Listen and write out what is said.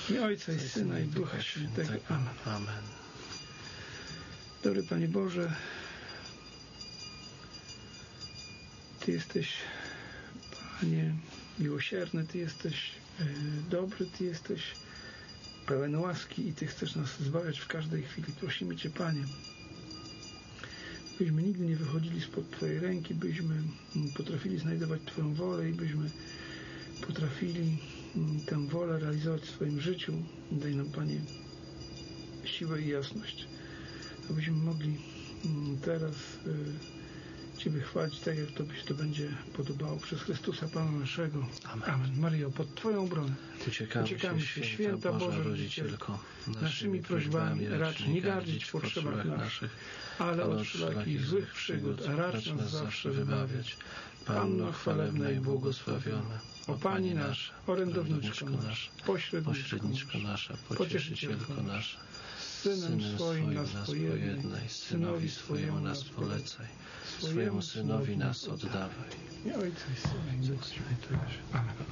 I Ojca, i Syna, i Ducha Świętego. Amen. Amen. Dobry Panie Boże, Ty jesteś, Panie, miłosierny, Ty jesteś dobry, Ty jesteś pełen łaski i Ty chcesz nas zbawiać w każdej chwili. Prosimy Cię, Panie, byśmy nigdy nie wychodzili spod Twojej ręki, byśmy potrafili znajdować Twoją wolę i byśmy potrafili tę wolę realizować w swoim życiu. Daj nam, Panie, siłę i jasność, abyśmy mogli teraz Ciebie chwalić tak, jak Tobie się to będzie podobało. Przez Chrystusa Pana naszego. Amen. Amen. Maryjo, pod Twoją obronę Uciekamy się, święta Boża Rodzicielko, naszymi prośbami racz nie gardzić w potrzebach naszych, ale od wszelakich złych przygód racz nas zawsze wybawiać. Panno chwalebna i błogosławiona, o Pani nasza, orędowniczko nasza, pośredniczko nasza, pocieszycielko nasza, Synem swoim nas pojednaj, Synowi swojemu nas polecaj, swojemu Synowi nas oddawaj. I Ojca i Syna i Ducha Świętego. Amen.